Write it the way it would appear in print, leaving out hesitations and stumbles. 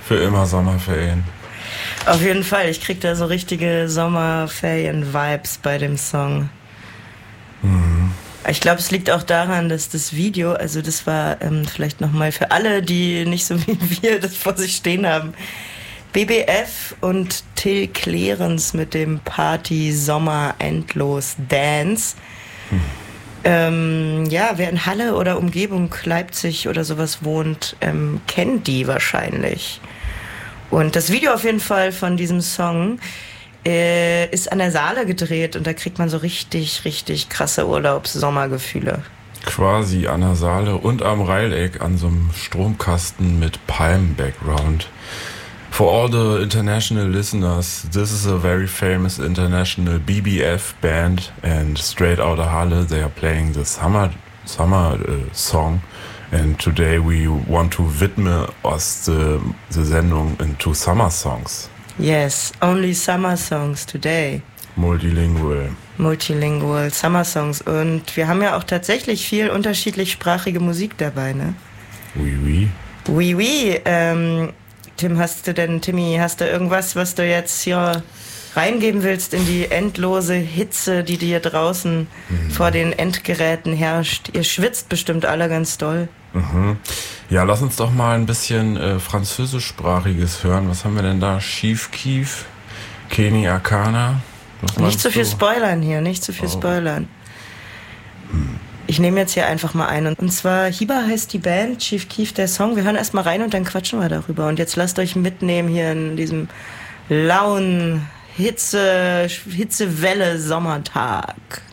Für immer Sommerferien. Auf jeden Fall, ich krieg da so richtige Sommerferien-Vibes bei dem Song. Mhm. Ich glaube, es liegt auch daran, dass das Video, also das war vielleicht nochmal für alle, die nicht so wie wir das vor sich stehen haben, BBF und Till Clarence mit dem Party Sommer Endlos Dance. Wer in Halle oder Umgebung Leipzig oder sowas wohnt, kennt die wahrscheinlich. Und das Video auf jeden Fall von diesem Song ist an der Saale gedreht und da kriegt man so richtig, richtig krasse Urlaubs-Sommergefühle. Quasi an der Saale und am Reileck an so einem Stromkasten mit Palm-Background. For all the international listeners, this is a very famous international BBF band and straight out of Halle they are playing the summer song. And today we want to widme us the Sendung into summer songs. Yes, only summer songs today. Multilingual Summer Songs. Und wir haben ja auch tatsächlich viel unterschiedlichsprachige Musik dabei, ne? Oui. Timmy, hast du irgendwas, was du jetzt hier reingeben willst in die endlose Hitze, die dir draußen vor den Endgeräten herrscht? Ihr schwitzt bestimmt alle ganz doll. Mhm. Ja, lass uns doch mal ein bisschen französischsprachiges hören. Was haben wir denn da? Chief Keef, Kenny Arcana. Nicht zu viel spoilern hier, spoilern. Ich nehme jetzt hier einfach mal ein. Und zwar Hiba heißt die Band, Chief Keef der Song. Wir hören erst mal rein und dann quatschen wir darüber. Und jetzt lasst euch mitnehmen hier in diesem lauen Hitzewelle Sommertag.